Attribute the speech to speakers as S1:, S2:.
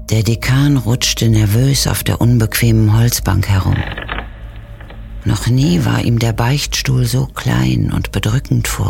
S1: Der Dekan rutschte nervös auf der unbequemen Holzbank herum. Noch nie war ihm der Beichtstuhl so klein und bedrückend vorgekommen.